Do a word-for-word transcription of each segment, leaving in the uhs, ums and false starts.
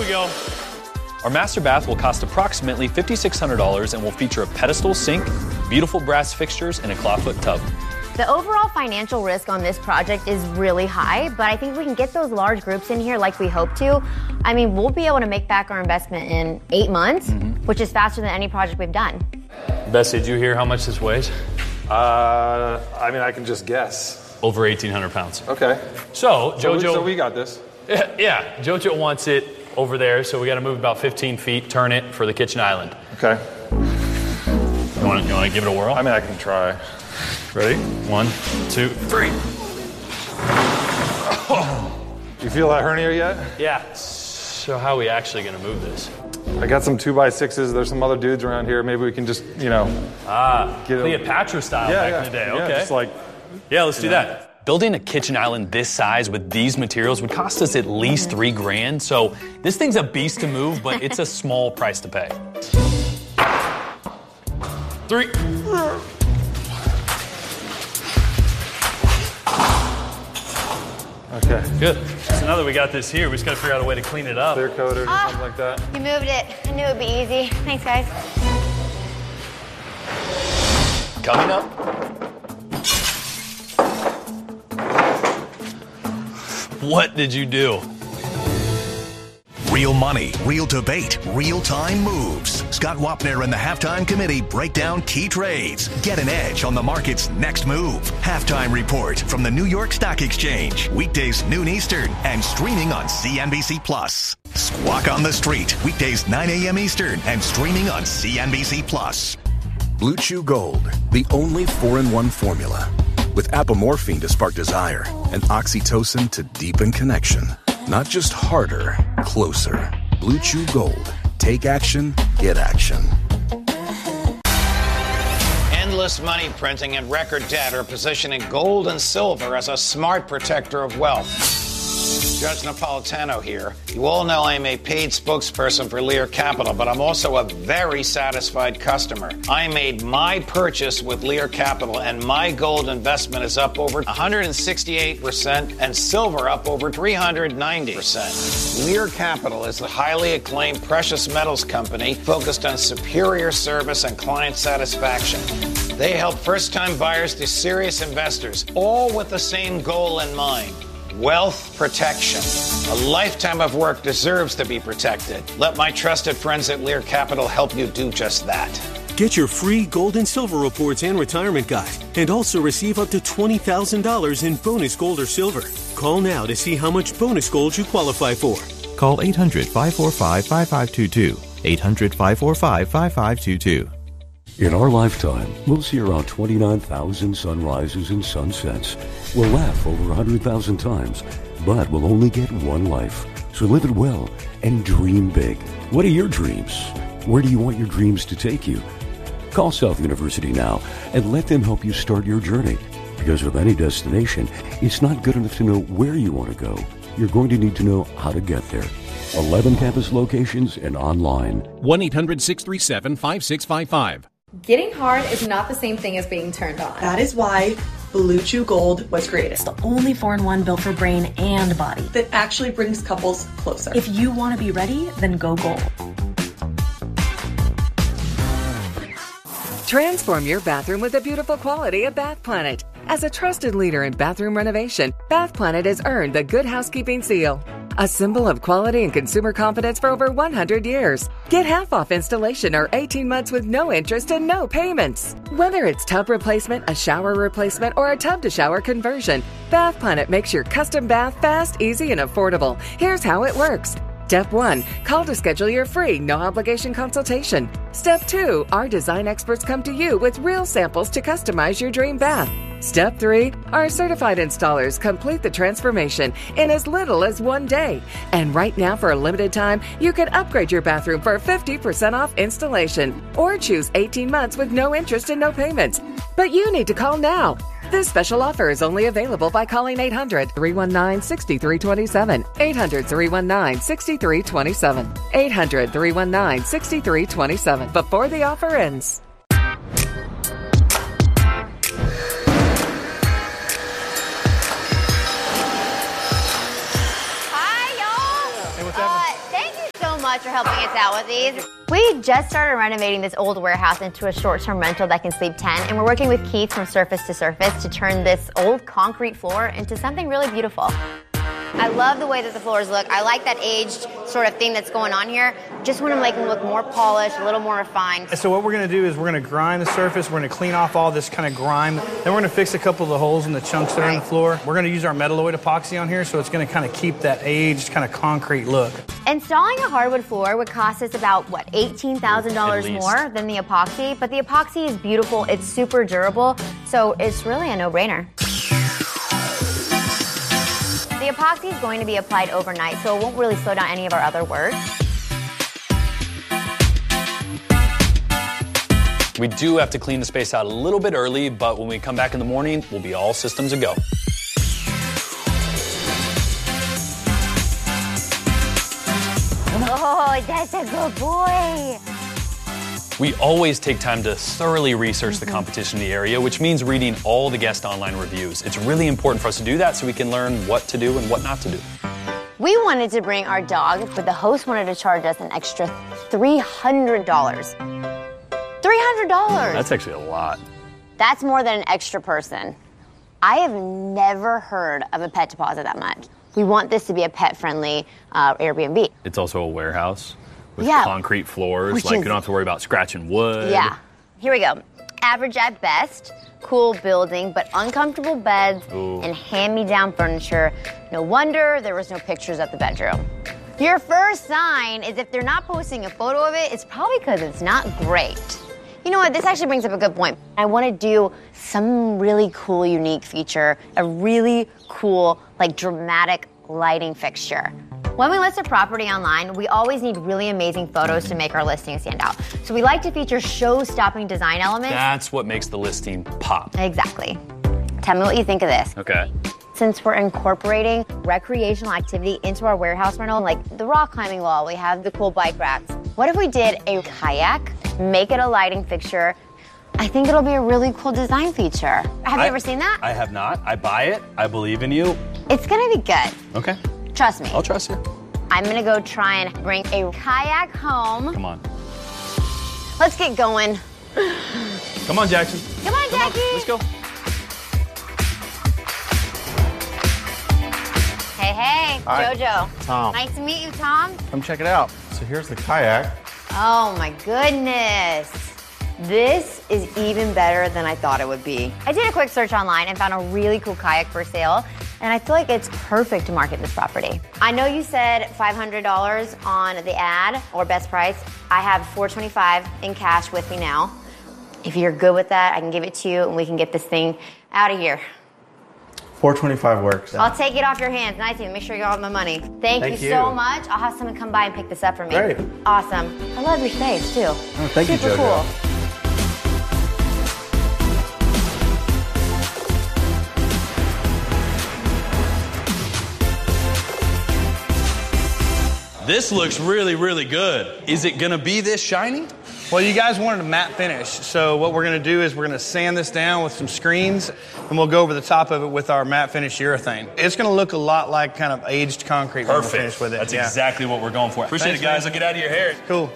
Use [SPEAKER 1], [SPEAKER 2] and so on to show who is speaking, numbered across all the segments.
[SPEAKER 1] we go.
[SPEAKER 2] Our master bath will cost approximately five thousand six hundred dollars and will feature a pedestal sink, beautiful brass fixtures, and a clawfoot tub.
[SPEAKER 3] The overall financial risk on this project is really high, but I think we can get those large groups in here like we hope to. I mean, we'll be able to make back our investment in eight months, mm-hmm. which is faster than any project we've done.
[SPEAKER 1] Bessie, did you hear how much this weighs?
[SPEAKER 4] Uh, I mean, I can just guess.
[SPEAKER 1] Over eighteen hundred pounds.
[SPEAKER 4] Okay.
[SPEAKER 1] So, JoJo...
[SPEAKER 4] So we, so we got this.
[SPEAKER 1] Yeah, yeah, JoJo wants it over there, so we got to move about fifteen feet, turn it for the kitchen island.
[SPEAKER 4] Okay.
[SPEAKER 1] You want to you want to give it a whirl?
[SPEAKER 4] I mean, I can try.
[SPEAKER 1] Ready? One, two, three.
[SPEAKER 4] Oh. You feel that hernia yet?
[SPEAKER 1] Yeah. So how are we actually going to move this?
[SPEAKER 4] I got some two by sixes. There's some other dudes around here. Maybe we can just, you know,
[SPEAKER 1] ah,
[SPEAKER 4] get
[SPEAKER 1] Cleopatra style
[SPEAKER 4] yeah,
[SPEAKER 1] back
[SPEAKER 4] yeah,
[SPEAKER 1] in the day.
[SPEAKER 4] Yeah,
[SPEAKER 1] okay.
[SPEAKER 4] just like,
[SPEAKER 1] yeah, let's do
[SPEAKER 4] know.
[SPEAKER 1] that.
[SPEAKER 2] Building a kitchen island this size with these materials would cost us at least three grand. So this thing's a beast to move, but it's a small price to pay.
[SPEAKER 1] Three.
[SPEAKER 4] Okay.
[SPEAKER 1] Good. So now that we got this here, we just got to figure out a way to clean it up.
[SPEAKER 4] Clear coat or
[SPEAKER 3] Oh,
[SPEAKER 4] something like that.
[SPEAKER 3] You moved it. I knew it'd be easy. Thanks, guys.
[SPEAKER 2] Coming up.
[SPEAKER 1] What did you do?
[SPEAKER 5] Real money, real debate, real-time moves. Scott Wapner and the Halftime Committee break down key trades. Get an edge on the market's next move. Halftime Report from the New York Stock Exchange. Weekdays noon Eastern and streaming on C N B C Plus. Squawk on the Street. Weekdays nine a.m. Eastern and streaming on C N B C Plus.
[SPEAKER 6] Blue Chew Gold, the only four in one formula. With apomorphine to spark desire and oxytocin to deepen connection. Not just harder, closer. Blue Chew Gold. Take action, get action.
[SPEAKER 7] Endless money printing and record debt are positioning gold and silver as a smart protector of wealth. Judge Napolitano here. You all know I'm a paid spokesperson for Lear Capital, but I'm also a very satisfied customer. I made my purchase with Lear Capital, and my gold investment is up over one hundred sixty-eight percent and silver up over three hundred ninety percent. Lear Capital is a highly acclaimed precious metals company focused on superior service and client satisfaction. They help first-time buyers to serious investors, all with the same goal in mind. Wealth protection. A lifetime of work deserves to be protected. Let my trusted friends at Lear Capital help you do just that.
[SPEAKER 8] Get your free gold and silver reports and retirement guide, and also receive up to twenty thousand dollars in bonus gold or silver. Call now to see how much bonus gold you qualify for.
[SPEAKER 9] Call eight hundred, five four five, five five two two. eight hundred, five four five, five five two two.
[SPEAKER 10] In our lifetime, we'll see around twenty-nine thousand sunrises and sunsets. We'll laugh over one hundred thousand times, but we'll only get one life. So live it well and dream big. What are your dreams? Where do you want your dreams to take you? Call South University now and let them help you start your journey. Because with any destination, it's not good enough to know where you want to go. You're going to need to know how to get there. eleven campus locations and online.
[SPEAKER 11] one eight hundred, six three seven, five six five five.
[SPEAKER 12] Getting hard is not the same thing as being turned on.
[SPEAKER 13] That is why Blue Chew Gold was created.
[SPEAKER 14] It's the only four in one built for brain and body
[SPEAKER 13] that actually brings couples closer.
[SPEAKER 14] If you want to be ready, then go gold.
[SPEAKER 15] Transform your bathroom with the beautiful quality of Bath Planet. As a trusted leader in bathroom renovation, Bath Planet has earned the Good Housekeeping seal, a symbol of quality and consumer confidence for over one hundred years. Get half off installation or eighteen months with no interest and no payments. Whether it's tub replacement, a shower replacement, or a tub-to-shower conversion, Bath Planet makes your custom bath fast, easy, and affordable. Here's how it works. Step one, call to schedule your free, no-obligation consultation. Step two, our design experts come to you with real samples to customize your dream bath. Step three, our certified installers complete the transformation in as little as one day. And right now, for a limited time, you can upgrade your bathroom for fifty percent off installation or choose eighteen months with no interest and no payments. But you need to call now. This special offer is only available by calling eight hundred, three one nine, six three two seven, eight hundred, three one nine, six three two seven, eight hundred, three one nine, six three two seven before the offer ends.
[SPEAKER 3] much for helping us out with these. We just started renovating this old warehouse into a short-term rental that can sleep ten, and we're working with Keith from Surface to Surface to turn this old concrete floor into something really beautiful. I love the way that the floors look. I like that aged sort of thing that's going on here. Just want to make them look more polished, a little more refined.
[SPEAKER 16] So what we're going to do is we're going to grind the surface. We're going to clean off all this kind of grime. Then we're going to fix a couple of the holes in the chunks that are in the floor. We're going to use our metalloid epoxy on here, so it's going to kind of keep that aged kind of concrete look.
[SPEAKER 3] Installing a hardwood floor would cost us about, what, eighteen thousand dollars more than the epoxy. But the epoxy is beautiful. It's super durable. So it's really a no-brainer. The epoxy is going to be applied overnight, so it won't really slow down any of our other work.
[SPEAKER 2] We do have to clean the space out a little bit early, but when we come back in the morning, we'll be all systems a go.
[SPEAKER 3] Oh, that's a good boy.
[SPEAKER 2] We always take time to thoroughly research the competition in the area, which means reading all the guest online reviews. It's really important for us to do that so we can learn what to do and what not to do.
[SPEAKER 3] We wanted to bring our dog, but the host wanted to charge us an extra three hundred dollars. three hundred dollars!
[SPEAKER 2] That's actually a lot.
[SPEAKER 3] That's more than an extra person. I have never heard of a pet deposit that much. We want this to be a pet-friendly uh, Airbnb.
[SPEAKER 2] It's also a warehouse with
[SPEAKER 3] Yeah.
[SPEAKER 2] concrete floors.
[SPEAKER 3] Which
[SPEAKER 2] Like,
[SPEAKER 3] is-
[SPEAKER 2] you don't have to worry about scratching wood.
[SPEAKER 3] Yeah. Here we go. Average at best, cool building, but uncomfortable beds
[SPEAKER 2] Ooh.
[SPEAKER 3] and hand-me-down furniture. No wonder there was no pictures of the bedroom. Your first sign is if they're not posting a photo of it, it's probably because it's not great. You know what, this actually brings up a good point. I want to do some really cool, unique feature, a really cool, like dramatic lighting fixture. When we list a property online, we always need really amazing photos to make our listing stand out. So we like to feature show-stopping design elements.
[SPEAKER 2] That's what makes the listing pop.
[SPEAKER 3] Exactly. Tell me what you think of this.
[SPEAKER 2] Okay.
[SPEAKER 3] Since we're incorporating recreational activity into our warehouse rental, like the rock climbing wall, we have the cool bike racks. What if we did a kayak, make it a lighting fixture? I think it'll be a really cool design feature. Have
[SPEAKER 2] I-
[SPEAKER 3] you ever seen that?
[SPEAKER 2] I have not. I buy it. I believe in you.
[SPEAKER 3] It's gonna be good.
[SPEAKER 2] Okay.
[SPEAKER 3] Trust me.
[SPEAKER 2] I'll trust you.
[SPEAKER 3] I'm gonna go try and bring a kayak home.
[SPEAKER 2] Come on.
[SPEAKER 3] Let's get going.
[SPEAKER 2] Come on, Jackson.
[SPEAKER 3] Come on, Jackie.
[SPEAKER 2] Let's go.
[SPEAKER 3] Hey, hey,
[SPEAKER 17] Hi.
[SPEAKER 3] Jojo.
[SPEAKER 17] Tom.
[SPEAKER 3] Nice to meet you, Tom.
[SPEAKER 17] Come check it out. So here's the kayak.
[SPEAKER 3] Oh my goodness. This is even better than I thought it would be. I did a quick search online and found a really cool kayak for sale, and I feel like it's perfect to market this property. I know you said five hundred dollars on the ad or best price. I have four hundred twenty-five dollars in cash with me now. If you're good with that, I can give it to you and we can get this thing out of here.
[SPEAKER 17] four twenty-five works.
[SPEAKER 3] I'll take it off your hands. Nice of you. Make sure you got all my money. Thank,
[SPEAKER 17] Thank
[SPEAKER 3] you,
[SPEAKER 17] you.
[SPEAKER 3] so much. I'll have someone come by and pick this up for me.
[SPEAKER 17] Great.
[SPEAKER 3] Awesome. I love your space too.
[SPEAKER 17] Oh, thank you,
[SPEAKER 3] Super
[SPEAKER 17] Jojo.
[SPEAKER 3] cool.
[SPEAKER 2] This looks really, really good. Is it gonna be this shiny?
[SPEAKER 16] Well, you guys wanted a matte finish, so what we're going to do is we're going to sand this down with some screens, and we'll go over the top of it with our matte finish urethane. It's going to look a lot like kind of aged concrete when we're
[SPEAKER 2] Perfect.
[SPEAKER 16] finished with it.
[SPEAKER 2] That's
[SPEAKER 16] Yeah.
[SPEAKER 2] exactly what we're going for. Appreciate
[SPEAKER 16] Thanks,
[SPEAKER 2] it, guys.
[SPEAKER 16] man.
[SPEAKER 2] I'll get out of your hair.
[SPEAKER 16] Cool.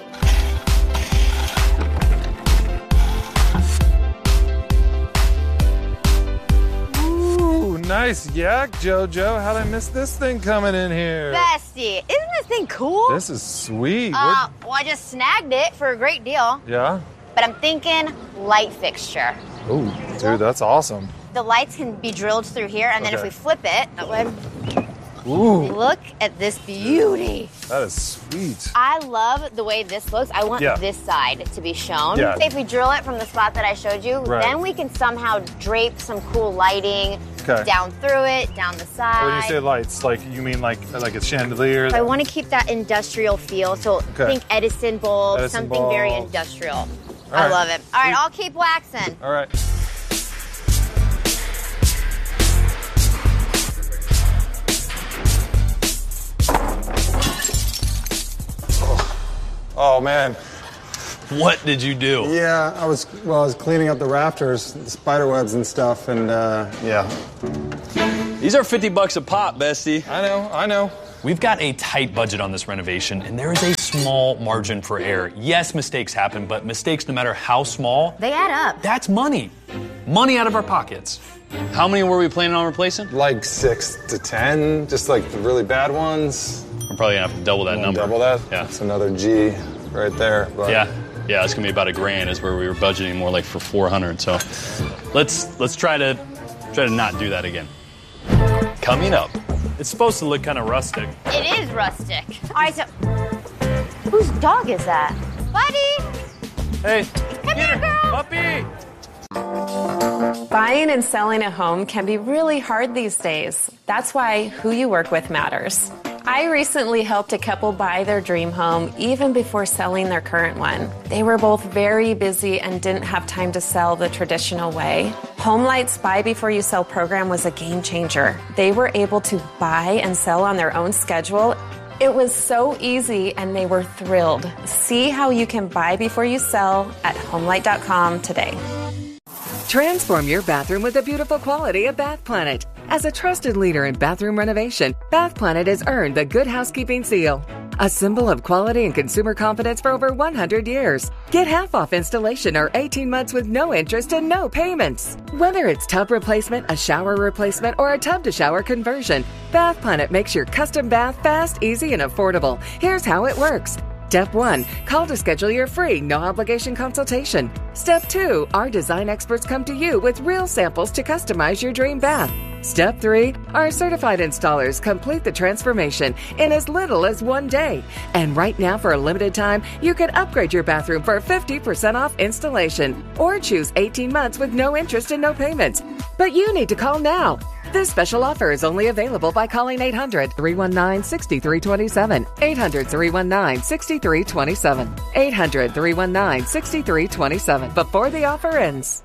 [SPEAKER 4] Ooh, nice yak, Jojo. How'd I miss this thing coming in here?
[SPEAKER 3] Bestie, isn't this thing cool?
[SPEAKER 4] This is sweet.
[SPEAKER 3] Uh, well, I just snagged it for a great deal,
[SPEAKER 4] Where- yeah?
[SPEAKER 3] but I'm thinking light fixture.
[SPEAKER 4] Ooh, dude, that's awesome.
[SPEAKER 3] The lights can be drilled through here, and then if
[SPEAKER 4] Okay.
[SPEAKER 3] we flip it, that way,
[SPEAKER 4] Ooh,
[SPEAKER 3] look at this beauty.
[SPEAKER 4] that is sweet.
[SPEAKER 3] I love the way this looks. I want
[SPEAKER 4] Yeah.
[SPEAKER 3] this side to be shown.
[SPEAKER 4] Yeah.
[SPEAKER 3] If we drill it from the spot that I showed you,
[SPEAKER 4] Right.
[SPEAKER 3] then we can somehow drape some cool lighting
[SPEAKER 4] Okay.
[SPEAKER 3] down through it, down the side.
[SPEAKER 4] When you say lights, like you mean like like a chandelier?
[SPEAKER 3] I want to keep that industrial feel, so
[SPEAKER 4] Okay.
[SPEAKER 3] think Edison bulb,
[SPEAKER 4] Edison
[SPEAKER 3] something very
[SPEAKER 4] bulb.
[SPEAKER 3] industrial.
[SPEAKER 4] All
[SPEAKER 3] I
[SPEAKER 4] right.
[SPEAKER 3] love it. All right,
[SPEAKER 4] Sweet.
[SPEAKER 3] I'll keep waxing.
[SPEAKER 4] All right. Oh man.
[SPEAKER 2] What did you do?
[SPEAKER 18] Yeah, I was, well, I was cleaning up the rafters, the spider webs and stuff, and uh, yeah.
[SPEAKER 2] These are fifty bucks a pop, bestie.
[SPEAKER 4] I know, I know.
[SPEAKER 2] We've got a tight budget on this renovation, and there is a small margin for error. Yes, mistakes happen, but mistakes, no matter how small,
[SPEAKER 3] they add up.
[SPEAKER 2] That's money. Money out of our pockets. How many were we planning on replacing?
[SPEAKER 18] Like six to ten, just like the really bad ones.
[SPEAKER 2] We're probably gonna have to double that number.
[SPEAKER 18] Double that?
[SPEAKER 2] Yeah.
[SPEAKER 18] That's another G right there. But.
[SPEAKER 2] Yeah. Yeah, it's gonna be about a grand is where we were budgeting more like for four hundred. So let's let's try to try to not do that again. Coming up.
[SPEAKER 1] It's supposed to look kind of rustic.
[SPEAKER 3] It is rustic. All right, so whose dog is that? Buddy!
[SPEAKER 1] Hey,
[SPEAKER 3] come here, girl!
[SPEAKER 1] Puppy!
[SPEAKER 19] Buying and selling a home can be really hard these days. That's why who you work with matters. I recently helped a couple buy their dream home even before selling their current one. They were both very busy and didn't have time to sell the traditional way. HomeLight's Buy Before You Sell program was a game changer. They were able to buy and sell on their own schedule. It was so easy and they were thrilled. See how you can buy before you sell at homelight dot com today.
[SPEAKER 15] Transform your bathroom with the beautiful quality of Bath Planet. As a trusted leader in bathroom renovation, Bath Planet has earned the Good Housekeeping Seal, a symbol of quality and consumer confidence for over one hundred years. Get half off installation or eighteen months with no interest and no payments. Whether it's tub replacement, a shower replacement, or a tub to shower conversion, Bath Planet makes your custom bath fast, easy, and affordable. Here's how it works. Step one, call to schedule your free, no-obligation consultation. Step two, our design experts come to you with real samples to customize your dream bath. Step three, our certified installers complete the transformation in as little as one day. And right now, for a limited time, you can upgrade your bathroom for fifty percent off installation or choose eighteen months with no interest and no payments. But you need to call now. This special offer is only available by calling eight hundred, three one nine, six three two seven, eight hundred, three one nine, six three two seven, eight hundred, three one nine, six three two seven before the offer ends.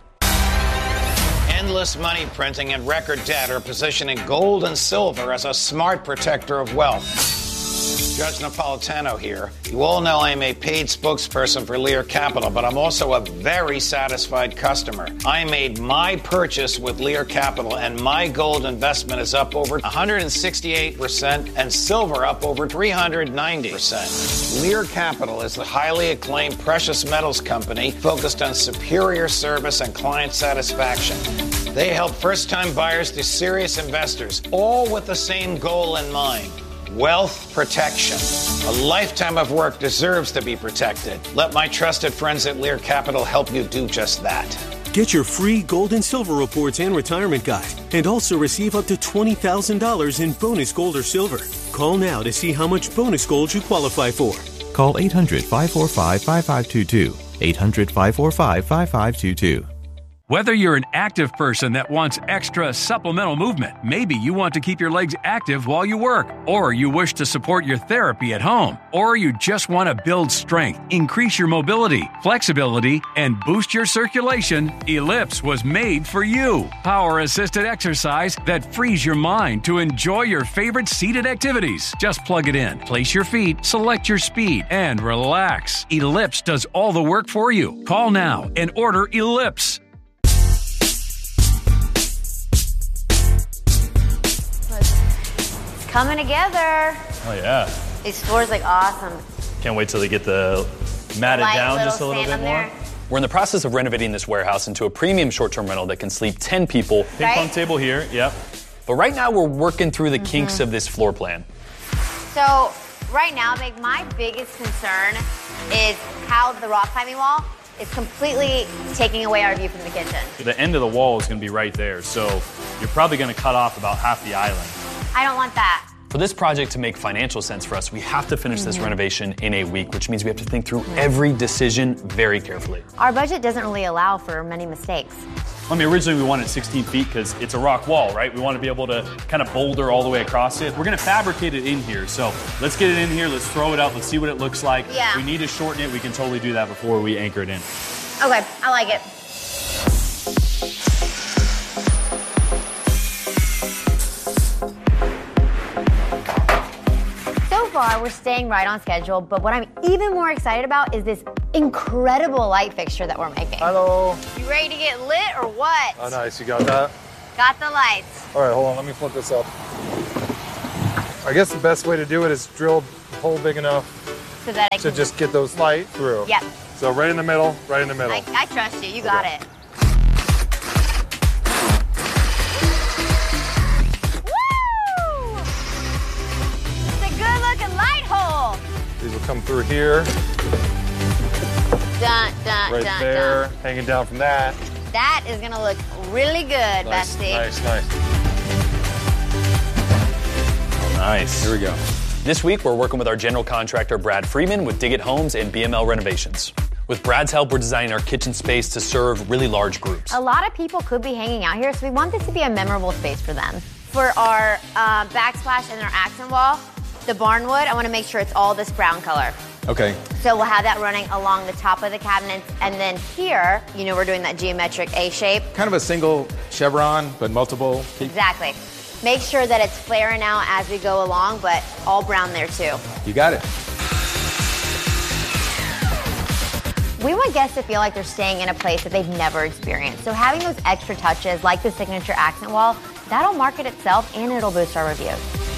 [SPEAKER 7] Endless money printing and record debt are positioning gold and silver as a smart protector of wealth. Judge Napolitano here. You all know I'm a paid spokesperson for Lear Capital, but I'm also a very satisfied customer. I made my purchase with Lear Capital, and my gold investment is up over one hundred sixty-eight percent and silver up over three hundred ninety percent. Lear Capital is the highly acclaimed precious metals company focused on superior service and client satisfaction. They help first-time buyers to serious investors, all with the same goal in mind. Wealth protection. A lifetime of work deserves to be protected. Let my trusted friends at Lear Capital help you do just that.
[SPEAKER 8] Get your free gold and silver reports and retirement guide, and also receive up to twenty thousand dollars in bonus gold or silver. Call now to see how much bonus gold you qualify for.
[SPEAKER 9] Call eight hundred, five four five, five five two two. eight hundred, five four five, five five two two.
[SPEAKER 11] Whether you're an active person that wants extra supplemental movement, maybe you want to keep your legs active while you work, or you wish to support your therapy at home, or you just want to build strength, increase your mobility, flexibility, and boost your circulation, Ellipse was made for you. Power-assisted exercise that frees your mind to enjoy your favorite seated activities. Just plug it in, place your feet, select your speed, and relax. Ellipse does all the work for you. Call now and order Ellipse.
[SPEAKER 3] Coming together.
[SPEAKER 2] Oh, yeah.
[SPEAKER 3] These floors look awesome.
[SPEAKER 2] Can't wait till they get the matted
[SPEAKER 3] Light
[SPEAKER 2] down
[SPEAKER 3] little
[SPEAKER 2] just a little
[SPEAKER 3] stand
[SPEAKER 2] bit
[SPEAKER 3] on
[SPEAKER 2] more.
[SPEAKER 3] there.
[SPEAKER 2] We're in the process of renovating this warehouse into a premium short-term rental that can sleep ten people.
[SPEAKER 1] Ping pong
[SPEAKER 3] Right?
[SPEAKER 1] table here, yep.
[SPEAKER 2] But right now, we're working through the
[SPEAKER 3] Mm-hmm.
[SPEAKER 2] kinks of this floor plan.
[SPEAKER 3] So right now, Meg, my biggest concern is how the rock climbing wall is completely taking away our view from the kitchen.
[SPEAKER 1] The end of the wall is going to be right there, so you're probably going to cut off about half the island.
[SPEAKER 3] I don't want that.
[SPEAKER 2] For this project to make financial sense for us, we have to finish this renovation in a week, which means we have to think through every decision very carefully.
[SPEAKER 3] Our budget doesn't really allow for many mistakes.
[SPEAKER 1] I mean, originally we wanted sixteen feet because it's a rock wall, right? We want to be able to kind of boulder all the way across it. We're going to fabricate it in here, so let's get it in here, let's throw it out, let's see what it looks like.
[SPEAKER 3] Yeah.
[SPEAKER 1] We need to shorten it, we can totally do that before we anchor it in.
[SPEAKER 3] Okay, I like it. So far, we're staying right on schedule, but what I'm even more excited about is this incredible light fixture that we're making.
[SPEAKER 18] Hello.
[SPEAKER 3] You ready to get lit or what?
[SPEAKER 18] Oh, nice. You got that?
[SPEAKER 3] Got the lights.
[SPEAKER 18] All right, hold on. Let me flip this up.
[SPEAKER 4] I guess the best way to do it is drill a hole big enough
[SPEAKER 3] so that I
[SPEAKER 4] to
[SPEAKER 3] can
[SPEAKER 4] just get those light through.
[SPEAKER 3] Yep.
[SPEAKER 4] So right in the middle, right in the middle.
[SPEAKER 3] I, I trust you. You got
[SPEAKER 4] Okay.
[SPEAKER 3] it. Woo! It's a good-looking light hole.
[SPEAKER 4] These will come through here,
[SPEAKER 3] Dun, dun,
[SPEAKER 4] right
[SPEAKER 3] dun,
[SPEAKER 4] there,
[SPEAKER 3] dun.
[SPEAKER 4] hanging down from that.
[SPEAKER 3] That is gonna look really good,
[SPEAKER 4] Nice,
[SPEAKER 3] Bestie.
[SPEAKER 4] nice, nice.
[SPEAKER 2] Nice.
[SPEAKER 4] Here we go.
[SPEAKER 2] This week, we're working with our general contractor, Brad Freeman, with Dig It Homes and B M L Renovations. With Brad's help, we're designing our kitchen space to serve really large groups.
[SPEAKER 3] A lot of people could be hanging out here, so we want this to be a memorable space for them. For our uh, backsplash and our accent wall, the barnwood, I want to make sure it's all this brown color.
[SPEAKER 17] Okay.
[SPEAKER 3] So we'll have that running along the top of the cabinets, and then here, you know, we're doing that geometric A shape.
[SPEAKER 17] Kind of a single chevron, but multiple.
[SPEAKER 3] Exactly. Make sure that it's flaring out as we go along, but all brown there too.
[SPEAKER 17] You got it.
[SPEAKER 3] We want guests to feel like they're staying in a place that they've never experienced. So having those extra touches, like the signature accent wall, that'll market itself and it'll boost our reviews.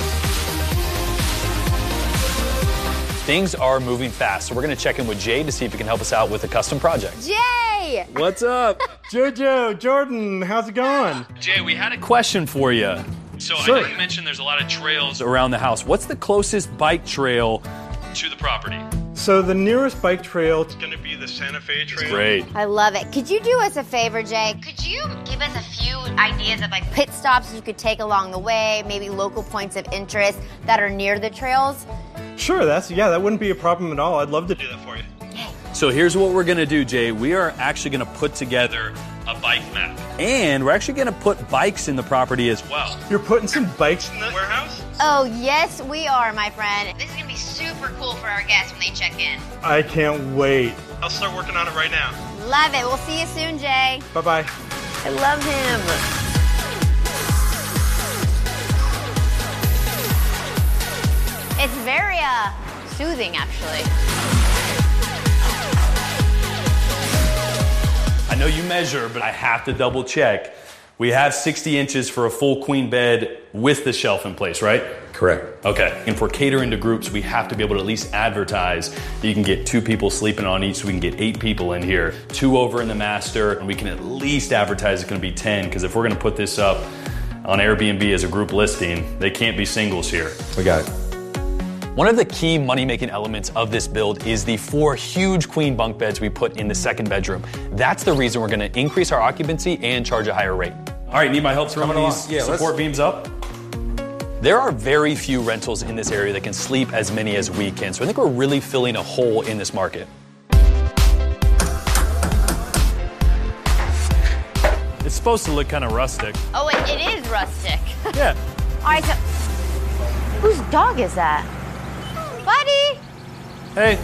[SPEAKER 2] Things are moving fast, so we're going to check in with Jay to see if he can help us out with a custom project.
[SPEAKER 3] Jay!
[SPEAKER 16] What's up? JoJo, Jordan, how's it going?
[SPEAKER 2] Jay, we had a question for you. So
[SPEAKER 16] Sure.
[SPEAKER 2] I know you mentioned there's a lot of trails around the house. What's the closest bike trail to the property?
[SPEAKER 16] So the nearest bike trail is going to be the Santa Fe Trail.
[SPEAKER 2] Great.
[SPEAKER 3] I love it. Could you do us a favor, Jay? Could you give us a few ideas of like pit stops you could take along the way, maybe local points of interest that are near the trails?
[SPEAKER 16] Sure, that's, yeah, that wouldn't be a problem at all. I'd love to do that for you.
[SPEAKER 2] So here's what we're going to do, Jay. We are actually going to put together a bike map. And we're actually going to put bikes in the property as well.
[SPEAKER 16] You're putting some bikes in the warehouse?
[SPEAKER 3] Oh, yes, we are, my friend. This is going to be super cool for our guests when they check in.
[SPEAKER 16] I can't wait. I'll start working on it right now.
[SPEAKER 3] Love it. We'll see you soon, Jay.
[SPEAKER 16] Bye-bye.
[SPEAKER 3] I love him. It's very uh, soothing, actually.
[SPEAKER 2] I know you measure, but I have to double check. We have sixty inches for a full queen bed with the shelf in place, right?
[SPEAKER 17] Correct.
[SPEAKER 2] Okay. And for catering to groups, we have to be able to at least advertise that you can get two people sleeping on each, so we can get eight people in here, two over in the master, and we can at least advertise it's going to be ten, because if we're going to put this up on Airbnb as a group listing, they can't be singles here.
[SPEAKER 17] We got it.
[SPEAKER 2] One of the key money-making elements of this build is the four huge queen bunk beds we put in the second bedroom. That's the reason we're going to increase our occupancy and charge a higher rate. All right, need my help throwing these
[SPEAKER 17] Yeah,
[SPEAKER 2] support
[SPEAKER 17] let's-
[SPEAKER 2] beams up? There are very few rentals in this area that can sleep as many as we can, so I think we're really filling a hole in this market. It's supposed to look kind of rustic.
[SPEAKER 3] Oh, it, it is rustic.
[SPEAKER 2] Yeah.
[SPEAKER 3] All right, so whose dog is that? Buddy!
[SPEAKER 2] Hey,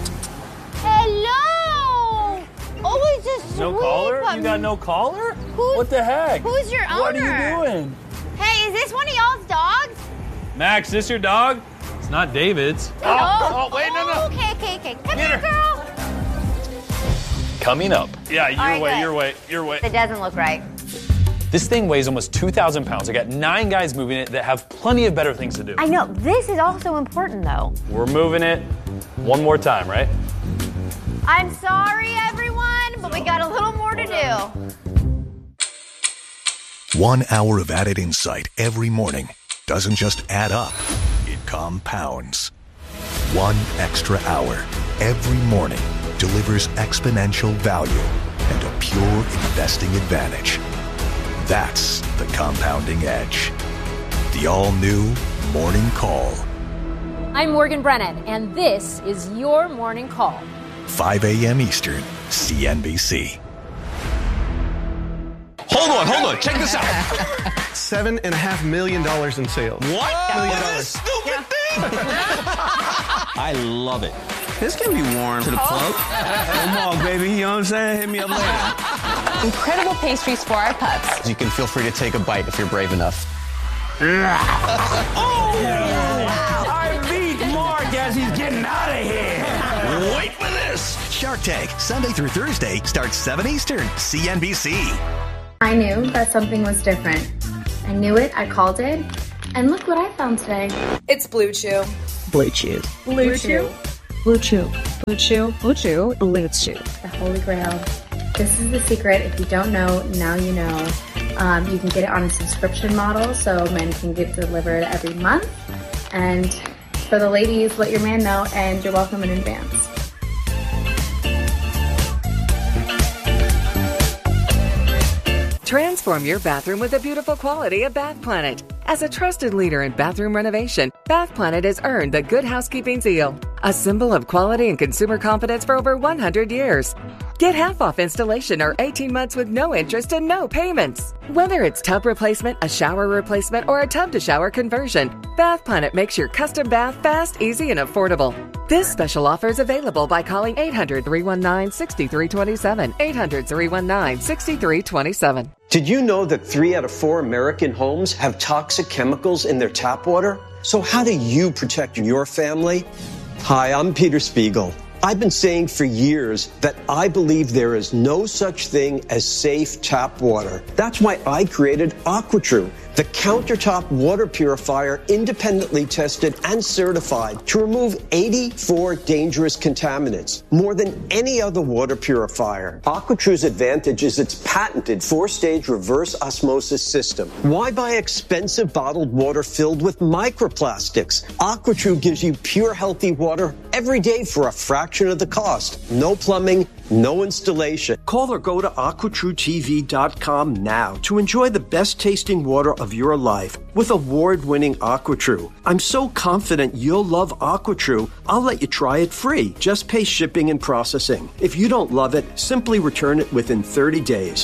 [SPEAKER 3] Hello! Oh, it's a sweet
[SPEAKER 2] no collar?
[SPEAKER 3] puppy.
[SPEAKER 2] You got no collar?
[SPEAKER 3] Who's-
[SPEAKER 2] What the heck?
[SPEAKER 3] Who's your owner?
[SPEAKER 2] What are you doing?
[SPEAKER 3] Hey, is this one of y'all's dogs?
[SPEAKER 2] Max, this your dog? It's not David's.
[SPEAKER 3] Oh, oh, wait, no, no. Okay, okay, okay. Come here, girl.
[SPEAKER 2] Coming up. Yeah, your
[SPEAKER 3] All right,
[SPEAKER 2] way,
[SPEAKER 3] good.
[SPEAKER 2] your way, your way.
[SPEAKER 3] It doesn't look right.
[SPEAKER 2] This thing weighs almost two thousand pounds. I got nine guys moving it that have plenty of better things to do.
[SPEAKER 3] I know. This is also important, though.
[SPEAKER 2] We're moving it one more time, right?
[SPEAKER 3] I'm sorry, everyone, but we got a little more to do.
[SPEAKER 5] One hour of added insight every morning doesn't just add up, it compounds. One extra hour every morning delivers exponential value and a pure investing advantage. That's the compounding edge. The all-new Morning Call.
[SPEAKER 20] I'm Morgan Brennan, and this is your Morning Call.
[SPEAKER 5] five a.m. Eastern, C N B C.
[SPEAKER 21] Hold on, hold on. Check this out.
[SPEAKER 22] Seven and a half million dollars in sales.
[SPEAKER 21] What?
[SPEAKER 22] Million
[SPEAKER 21] What
[SPEAKER 22] dollars.
[SPEAKER 21] is stupid thing? I love it. This can be worn to the plug. Come on, baby. You know what I'm saying? Hit me up later.
[SPEAKER 23] Incredible pastries for our pups.
[SPEAKER 21] You can feel free to take a bite if you're brave enough. Oh! I beat Mark as he's getting out of here.
[SPEAKER 5] Wait for this. Shark Tank, Sunday through Thursday, starts seven Eastern, C N B C.
[SPEAKER 12] I knew that something was different. I knew it, I called it, And look what I found today.
[SPEAKER 6] It's Blue Chew.
[SPEAKER 10] Blue Chew.
[SPEAKER 6] Blue Chew.
[SPEAKER 10] Blue Chew. Blue Chew. Blue Chew. Blue Chew.
[SPEAKER 12] The Holy Grail. This is the secret. If you don't know, now you know. Um, you can get it on a subscription model, so men can get delivered every month. And for the ladies, let your man know, and you're welcome in advance.
[SPEAKER 15] Transform your bathroom with the beautiful quality of Bath Planet. As a trusted leader in bathroom renovation, Bath Planet has earned the Good Housekeeping seal, a symbol of quality and consumer confidence for over one hundred years. Get half off installation or eighteen months with no interest and no payments. Whether it's tub replacement, a shower replacement, or a tub-to-shower conversion, Bath Planet makes your custom bath fast, easy, and affordable. This special offer is available by calling eight hundred, three one nine, six three two seven, eight hundred, three one nine, six three two seven.
[SPEAKER 13] Did you know that three out of four American homes have toxic chemicals in their tap water? So how do you protect your family? Hi, I'm Peter Spiegel. I've been saying for years that I believe there is no such thing as safe tap water. That's why I created AquaTrue, the countertop water purifier independently tested and certified to remove eighty-four dangerous contaminants, more than any other water purifier. AquaTrue's advantage is its patented four-stage reverse osmosis system. Why buy expensive bottled water filled with microplastics? AquaTrue gives you pure, healthy water every day for a fraction of the cost. No plumbing, no installation. Call or go to aqua true T V dot com now to enjoy the best tasting water of your life with award-winning AquaTrue. I'm so confident you'll love AquaTrue, I'll let you try it free. Just pay shipping and processing. If you don't love it, simply return it within thirty days.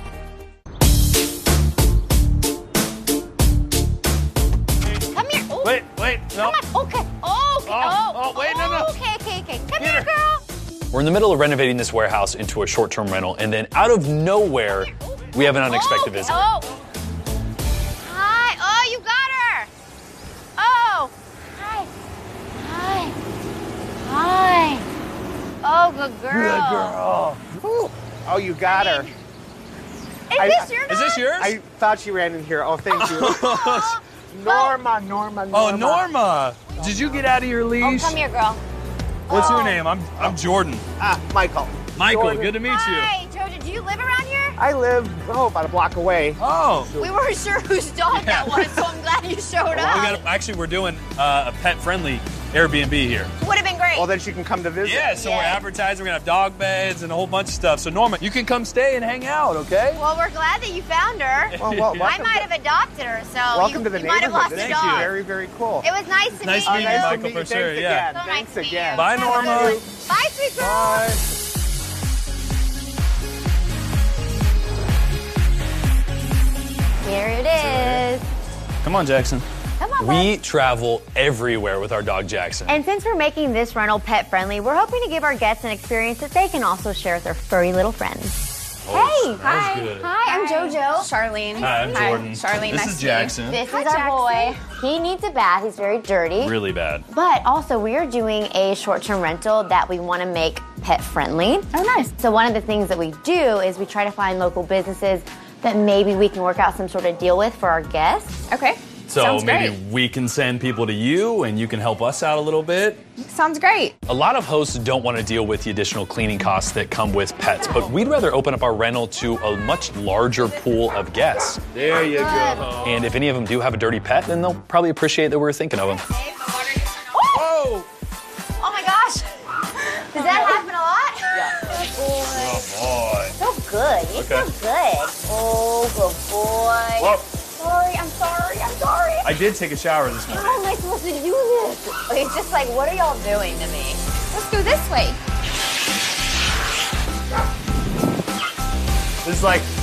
[SPEAKER 3] Come here. Ooh.
[SPEAKER 1] Wait, wait, no.
[SPEAKER 3] Come on. Okay. Oh, okay.
[SPEAKER 1] Oh,
[SPEAKER 3] Oh,
[SPEAKER 1] oh, wait, no, no.
[SPEAKER 3] Okay, okay, okay. Come here, girl.
[SPEAKER 2] We're in the middle of renovating this warehouse into a short-term rental, and then out of nowhere, we have an unexpected
[SPEAKER 3] oh,
[SPEAKER 2] visitor.
[SPEAKER 3] Oh. Hi. Oh, you got her. Oh. Hi. Hi. Hi. Oh, good girl.
[SPEAKER 24] Good girl. Ooh. Oh, you got her.
[SPEAKER 3] Is
[SPEAKER 24] I-
[SPEAKER 3] this your dog?
[SPEAKER 1] Is this yours?
[SPEAKER 24] I thought she ran in here. Oh, thank you. Norma, Norma, Norma.
[SPEAKER 1] Oh, Norma. Did you get out of your
[SPEAKER 3] Oh,
[SPEAKER 1] leash?
[SPEAKER 3] come here, girl.
[SPEAKER 1] What's
[SPEAKER 3] Oh.
[SPEAKER 1] your name? I'm I'm Jordan.
[SPEAKER 24] Ah, Michael.
[SPEAKER 1] Michael,
[SPEAKER 24] Jordan.
[SPEAKER 1] good to meet you.
[SPEAKER 3] Hi, Jojo. Do you live around here?
[SPEAKER 24] I live, oh, about a block away.
[SPEAKER 1] Oh.
[SPEAKER 3] We weren't sure whose dog that was, so I'm glad you showed
[SPEAKER 1] We
[SPEAKER 3] up.
[SPEAKER 1] got, actually, we're doing uh, a pet-friendly Airbnb here.
[SPEAKER 3] Would have been great.
[SPEAKER 24] Well, then she can come to visit.
[SPEAKER 1] Yeah, so
[SPEAKER 3] Yeah.
[SPEAKER 1] we're advertising. We're gonna have dog beds and a whole bunch of stuff. So Norma, you can come stay and hang out, okay?
[SPEAKER 3] Well, we're glad that you found her.
[SPEAKER 24] Well, well,
[SPEAKER 3] I
[SPEAKER 24] welcome
[SPEAKER 3] might
[SPEAKER 24] to-
[SPEAKER 3] have adopted her, so
[SPEAKER 24] Welcome
[SPEAKER 3] you,
[SPEAKER 24] to the
[SPEAKER 3] you might have
[SPEAKER 24] neighborhood.
[SPEAKER 3] lost
[SPEAKER 24] This
[SPEAKER 3] your
[SPEAKER 24] is
[SPEAKER 3] dog.
[SPEAKER 24] very, very cool.
[SPEAKER 3] It was nice to
[SPEAKER 1] Nice
[SPEAKER 3] meet
[SPEAKER 1] to
[SPEAKER 3] you.
[SPEAKER 1] meet you,
[SPEAKER 24] Nice to
[SPEAKER 1] Michael,
[SPEAKER 24] meet
[SPEAKER 1] for
[SPEAKER 24] you.
[SPEAKER 1] sure,
[SPEAKER 24] Thanks
[SPEAKER 1] yeah.
[SPEAKER 24] again.
[SPEAKER 3] So nice
[SPEAKER 24] Thanks
[SPEAKER 3] to meet
[SPEAKER 24] again.
[SPEAKER 3] you.
[SPEAKER 1] Bye,
[SPEAKER 3] Have a
[SPEAKER 1] Norma.
[SPEAKER 3] good one. Bye, sweet girl.
[SPEAKER 24] Bye.
[SPEAKER 3] Here it is.
[SPEAKER 1] Come on, Jackson.
[SPEAKER 3] Come on,
[SPEAKER 2] We
[SPEAKER 3] bud.
[SPEAKER 2] travel everywhere with our dog Jackson.
[SPEAKER 3] And since we're making this rental pet friendly, we're hoping to give our guests an experience that they can also share with their furry little friends.
[SPEAKER 2] Oh,
[SPEAKER 3] hey,
[SPEAKER 2] that was
[SPEAKER 3] hi,
[SPEAKER 2] good.
[SPEAKER 3] hi, I'm JoJo.
[SPEAKER 6] Charlene.
[SPEAKER 1] Hi, I'm Jordan.
[SPEAKER 6] Charlene,
[SPEAKER 1] This
[SPEAKER 6] nice
[SPEAKER 1] is
[SPEAKER 6] to meet you.
[SPEAKER 1] Jackson.
[SPEAKER 3] This
[SPEAKER 6] Hi,
[SPEAKER 3] is our
[SPEAKER 6] Jackson.
[SPEAKER 3] boy. He needs a bath. He's very dirty.
[SPEAKER 2] Really bad.
[SPEAKER 3] But also, we are doing a short-term rental that we want to make pet-friendly.
[SPEAKER 6] Oh, nice.
[SPEAKER 3] So one of the things that we do is we try to find local businesses that maybe we can work out some sort of deal with for our guests.
[SPEAKER 6] Okay.
[SPEAKER 2] So
[SPEAKER 6] Sounds
[SPEAKER 2] maybe
[SPEAKER 6] great.
[SPEAKER 2] we can send people to you and you can help us out a little bit.
[SPEAKER 6] Sounds great.
[SPEAKER 2] A lot of hosts don't want to deal with the additional cleaning costs that come with pets, but we'd rather open up our rental to a much larger pool of guests.
[SPEAKER 1] There you go.
[SPEAKER 2] And if any of them do have a dirty pet, then they'll probably appreciate that we're thinking of them.
[SPEAKER 1] Whoa!
[SPEAKER 3] Oh my gosh! Does that happen a lot? Yeah. Good boy.
[SPEAKER 1] Boy.
[SPEAKER 3] So good. He's
[SPEAKER 1] Okay.
[SPEAKER 3] so good. Oh, good boy.
[SPEAKER 1] Whoa.
[SPEAKER 3] Sorry, I'm sorry, I'm sorry.
[SPEAKER 1] I did take a shower this morning.
[SPEAKER 3] How am I supposed to do this? He's just like, what are y'all doing to me?
[SPEAKER 6] Let's go this way.
[SPEAKER 1] This is like